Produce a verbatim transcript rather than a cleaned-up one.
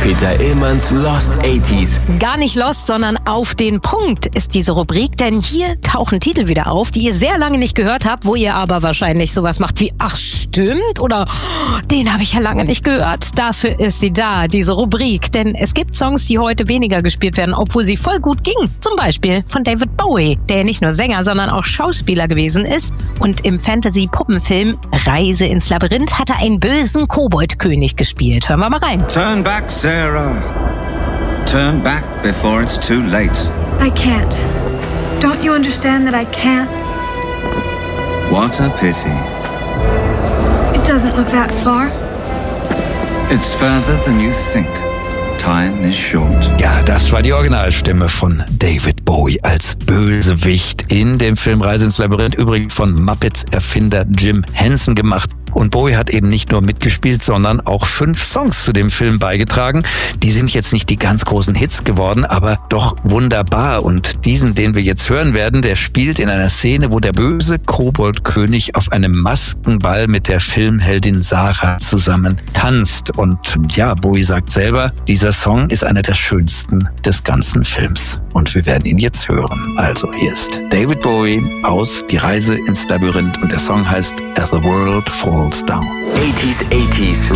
Peter Illmanns Lost achtziger. Gar nicht lost, sondern auf den Punkt ist diese Rubrik, denn hier tauchen Titel wieder auf, die ihr sehr lange nicht gehört habt, wo ihr aber wahrscheinlich sowas macht wie, ach stimmt, oder den habe ich ja lange nicht gehört. Dafür ist sie da, diese Rubrik, denn es gibt Songs, die heute weniger gespielt werden, obwohl sie voll gut gingen. Zum Beispiel von David Bowie, der nicht nur Sänger, sondern auch Schauspieler gewesen ist und im Fantasy-Puppenfilm Reise ins Labyrinth hat er einen bösen Koboldkönig gespielt. Hören wir mal rein. Turn back, Sarah. Turn back before it's too late. I can't. Don't you understand that I can't? What a pity. It doesn't look that far. It's further than you think. Time is short. Ja, das war die Originalstimme von David Bowie als Bösewicht in dem Film Reise ins Labyrinth, übrigens von Muppets-Erfinder Jim Henson gemacht. Und Bowie hat eben nicht nur mitgespielt, sondern auch fünf Songs zu dem Film beigetragen. Die sind jetzt nicht die ganz großen Hits geworden, aber doch wunderbar. Und diesen, den wir jetzt hören werden, der spielt in einer Szene, wo der böse Koboldkönig auf einem Maskenball mit der Filmheldin Sarah zusammen tanzt. Und ja, Bowie sagt selber, dieser Song ist einer der schönsten des ganzen Films. Und wir werden ihn jetzt hören. Also hier ist David Bowie aus Die Reise ins Labyrinth und der Song heißt As the World Falls Down. achtziger, achtziger